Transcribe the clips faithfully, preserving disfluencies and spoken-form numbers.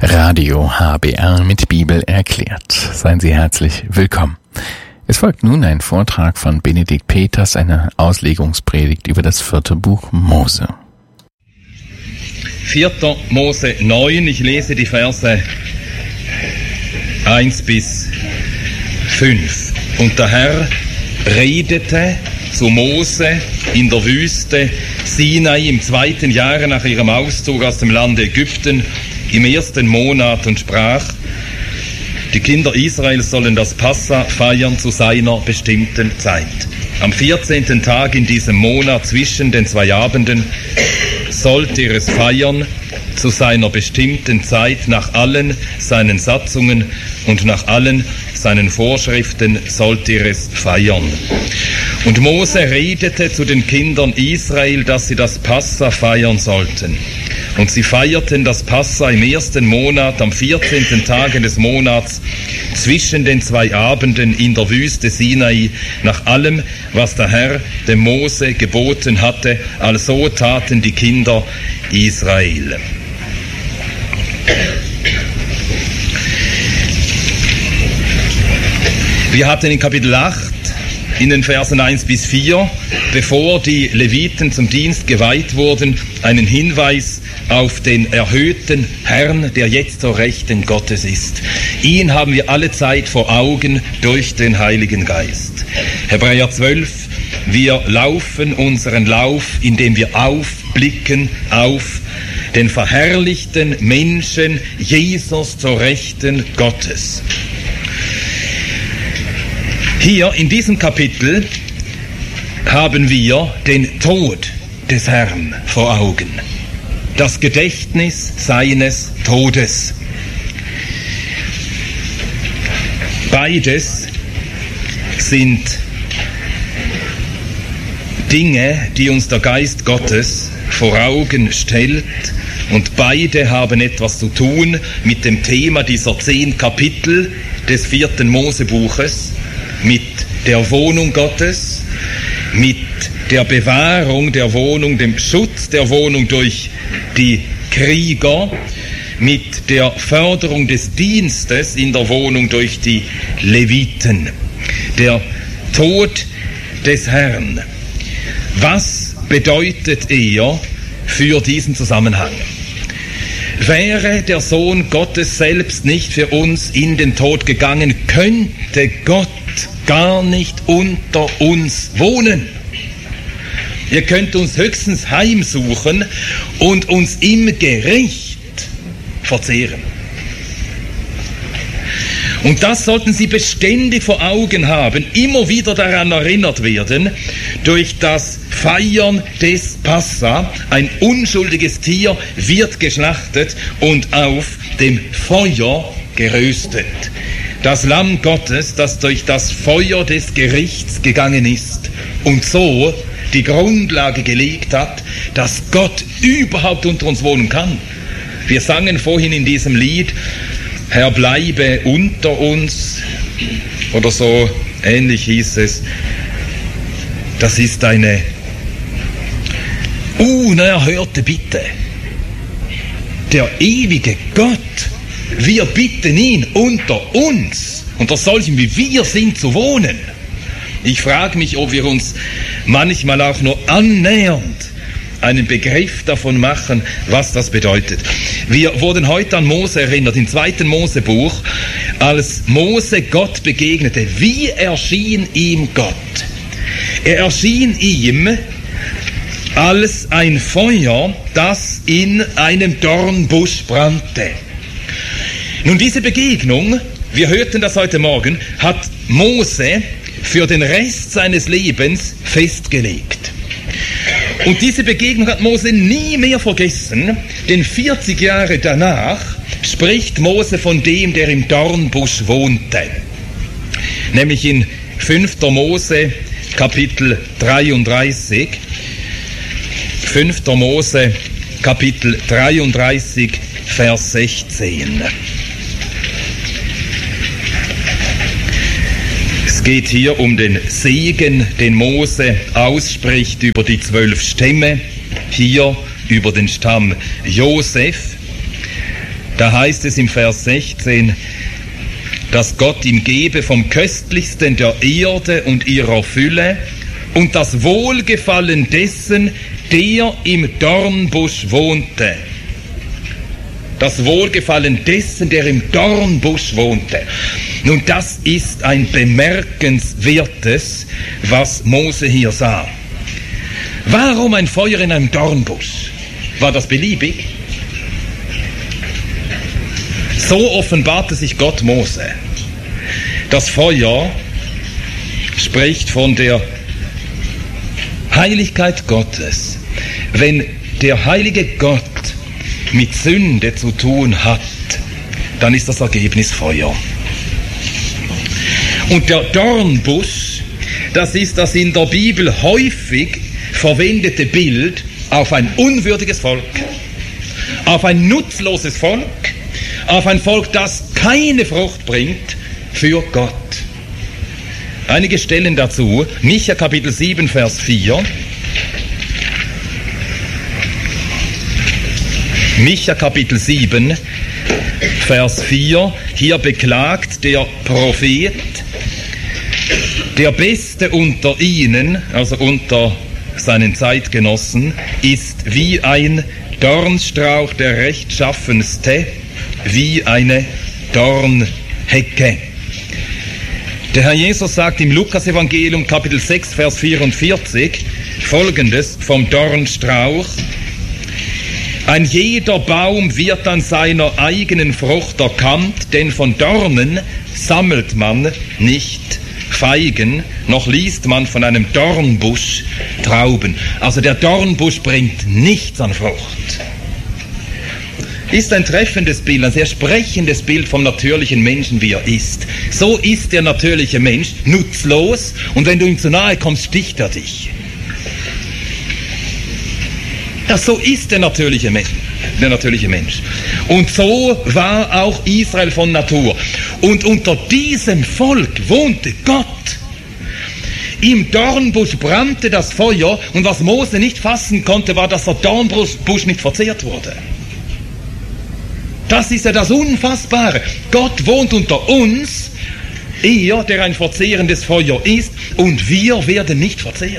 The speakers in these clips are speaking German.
Radio H B R mit Bibel erklärt. Seien Sie herzlich willkommen. Es folgt nun ein Vortrag von Benedikt Peters, eine Auslegungspredigt über das vierte Buch Mose. vierter Mose neun, ich lese die Verse eins bis fünf. Und der Herr redete zu Mose in der Wüste Sinai im zweiten Jahre nach ihrem Auszug aus dem Land Ägypten, im ersten Monat, und sprach: Die Kinder Israels sollen das Passa feiern zu seiner bestimmten Zeit. Am vierzehnten Tag in diesem Monat zwischen den zwei Abenden sollt ihr es feiern zu seiner bestimmten Zeit, nach allen seinen Satzungen und nach allen seinen Vorschriften sollt ihr es feiern. Und Mose redete zu den Kindern Israel, dass sie das Passa feiern sollten. Und sie feierten das Passa im ersten Monat, am vierzehnten Tage des Monats, zwischen den zwei Abenden in der Wüste Sinai, nach allem, was der Herr dem Mose geboten hatte. Also taten die Kinder Israel. Wir hatten in Kapitel acht, in den Versen eins bis vier, bevor die Leviten zum Dienst geweiht wurden, einen Hinweis auf den erhöhten Herrn, der jetzt zur Rechten Gottes ist. Ihn haben wir alle Zeit vor Augen durch den Heiligen Geist. Hebräer zwölf, wir laufen unseren Lauf, indem wir aufblicken auf den verherrlichten Menschen, Jesus zur Rechten Gottes. Hier in diesem Kapitel haben wir den Tod des Herrn vor Augen. Das Gedächtnis seines Todes. Beides sind Dinge, die uns der Geist Gottes vor Augen stellt, und beide haben etwas zu tun mit dem Thema dieser zehn Kapitel des vierten Mosebuches, mit der Wohnung Gottes, mit der Bewahrung der Wohnung, dem Schutz der Wohnung durch die Krieger, mit der Förderung des Dienstes in der Wohnung durch die Leviten. Der Tod des Herrn. Was bedeutet er für diesen Zusammenhang? Wäre der Sohn Gottes selbst nicht für uns in den Tod gegangen, könnte Gott gar nicht unter uns wohnen. Ihr könnt uns höchstens heimsuchen und uns im Gericht verzehren. Und das sollten Sie beständig vor Augen haben, immer wieder daran erinnert werden, durch das Feiern des Passa. Ein unschuldiges Tier wird geschlachtet und auf dem Feuer geröstet. Das Lamm Gottes, das durch das Feuer des Gerichts gegangen ist und so die Grundlage gelegt hat, dass Gott überhaupt unter uns wohnen kann. Wir sangen vorhin in diesem Lied: Herr, bleibe unter uns, oder so ähnlich hieß es. Das ist eine unerhörte Bitte. Der ewige Gott, wir bitten ihn, unter uns, unter solchen wie wir sind, zu wohnen. Ich frage mich, ob wir uns manchmal auch nur annähernd einen Begriff davon machen, was das bedeutet. Wir wurden heute an Mose erinnert, im zweiten Mosebuch, als Mose Gott begegnete. Wie erschien ihm Gott? Er erschien ihm als ein Feuer, das in einem Dornbusch brannte. Nun, diese Begegnung, wir hörten das heute Morgen, hat Mose für den Rest seines Lebens festgelegt. Und diese Begegnung hat Mose nie mehr vergessen, denn vierzig Jahre danach spricht Mose von dem, der im Dornbusch wohnte. Nämlich in fünfter Mose Kapitel dreiunddreißig. fünfter Mose Kapitel dreiunddreißig, Vers sechzehn. Es geht hier um den Segen, den Mose ausspricht über die zwölf Stämme, hier über den Stamm Josef. Da heißt es im Vers sechzehn, dass Gott ihm gebe vom Köstlichsten der Erde und ihrer Fülle und das Wohlgefallen dessen, der im Dornbusch wohnte. Das Wohlgefallen dessen, der im Dornbusch wohnte. Nun, das ist ein bemerkenswertes, was Mose hier sah. Warum ein Feuer in einem Dornbusch? War das beliebig? So offenbarte sich Gott Mose. Das Feuer spricht von der Heiligkeit Gottes. Wenn der heilige Gott mit Sünde zu tun hat, dann ist das Ergebnis Feuer. Und der Dornbusch, das ist das in der Bibel häufig verwendete Bild auf ein unwürdiges Volk, auf ein nutzloses Volk, auf ein Volk, das keine Frucht bringt für Gott. Einige Stellen dazu, Micha Kapitel sieben, Vers vier. Micha Kapitel sieben, Vers vier. Hier beklagt der Prophet, der Beste unter ihnen, also unter seinen Zeitgenossen, ist wie ein Dornstrauch, der rechtschaffenste, wie eine Dornhecke. Der Herr Jesus sagt im Lukas-Evangelium, Kapitel sechs, Vers vierundvierzig, Folgendes vom Dornstrauch: Ein jeder Baum wird an seiner eigenen Frucht erkannt, denn von Dornen sammelt man nicht Feigen, noch liest man von einem Dornbusch Trauben. Also der Dornbusch bringt nichts an Frucht. Ist ein treffendes Bild, ein sehr sprechendes Bild vom natürlichen Menschen, wie er ist. So ist der natürliche Mensch nutzlos, und wenn du ihm zu nahe kommst, sticht er dich. Ja, so ist der natürliche Mensch, der natürliche Mensch. Und so war auch Israel von Natur. Und unter diesem Volk wohnte Gott. Im Dornbusch brannte das Feuer, und was Mose nicht fassen konnte, war, dass der Dornbusch nicht verzehrt wurde. Das ist ja das Unfassbare. Gott wohnt unter uns, er, der ein verzehrendes Feuer ist, und wir werden nicht verzehrt.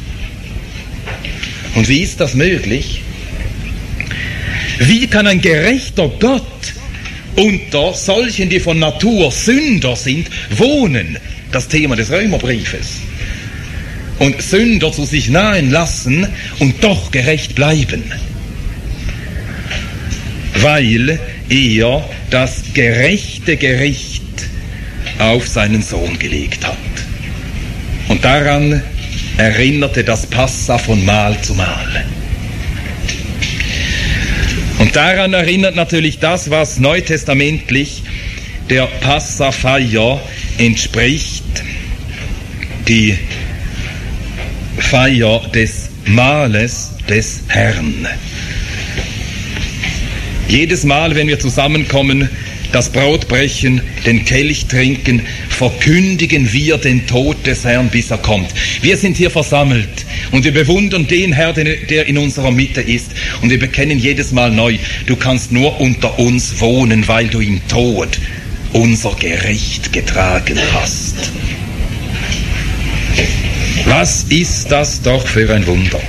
Und wie ist das möglich? Wie kann ein gerechter Gott unter solchen, die von Natur Sünder sind, wohnen? Das Thema des Römerbriefes. Und Sünder zu sich nahen lassen und doch gerecht bleiben. Weil er das gerechte Gericht auf seinen Sohn gelegt hat. Und daran erinnerte das Passa von Mal zu Mal. Und daran erinnert natürlich das, was neutestamentlich der Passafeier entspricht, die Feier des Mahles des Herrn. Jedes Mal, wenn wir zusammenkommen, das Brot brechen, den Kelch trinken, verkündigen wir den Tod des Herrn, bis er kommt. Wir sind hier versammelt und wir bewundern den Herrn, der in unserer Mitte ist. Und wir bekennen jedes Mal neu, du kannst nur unter uns wohnen, weil du im Tod unser Gericht getragen hast. Was ist das doch für ein Wunder?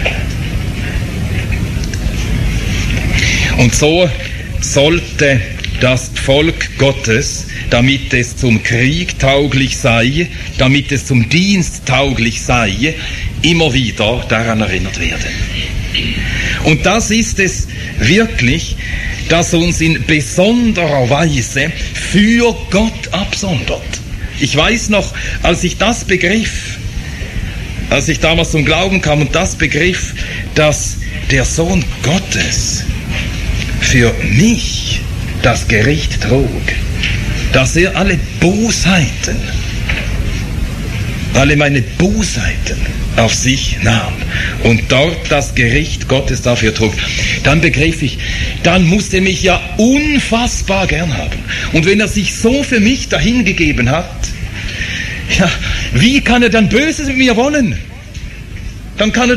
Und so sollte das Volk Gottes, damit es zum Krieg tauglich sei, damit es zum Dienst tauglich sei, immer wieder daran erinnert werden. Und das ist es wirklich, das uns in besonderer Weise für Gott absondert. Ich weiß noch, als ich das begriff, als ich damals zum Glauben kam und das begriff, dass der Sohn Gottes für mich das Gericht trug, dass er alle Bosheiten, alle meine Bosheiten auf sich nahm und dort das Gericht Gottes dafür trug, dann begriff ich, dann musste er mich ja unfassbar gern haben. Und wenn er sich so für mich dahingegeben hat, ja, wie kann er dann Böses mit mir wollen? Dann kann er